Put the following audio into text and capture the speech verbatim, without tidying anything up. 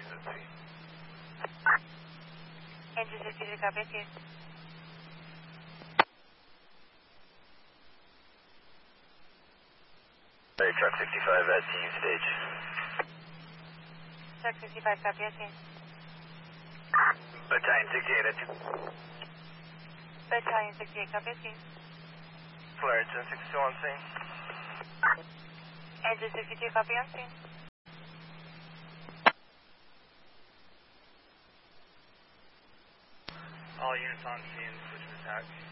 authorities at scene. Engine sixty-two, copy, okay. Hey, truck sixty-five at team stage. Truck sixty-five, copy, okay. Battalion sixty-eight at two. Battalion sixty-eight, copy, okay. Flare, engine sixty-two on scene. Engine sixty-two, copy, on scene. All units on scene, switch to attack.